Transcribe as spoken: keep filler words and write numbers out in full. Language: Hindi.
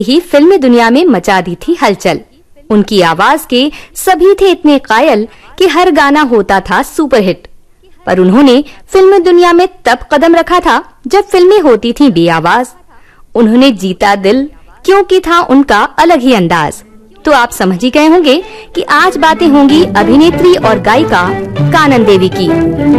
ही फिल्मी दुनिया में मचा दी थी हलचल। उनकी आवाज के सभी थे इतने कायल कि हर गाना होता था सुपरहिट। पर उन्होंने फिल्मी दुनिया में तब कदम रखा था जब फिल्में होती थीं बेआवाज। उन्होंने जीता दिल क्योंकि था उनका अलग ही अंदाज। तो आप समझ ही गए होंगे कि आज बातें होंगी अभिनेत्री और गायिका कानन देवी की।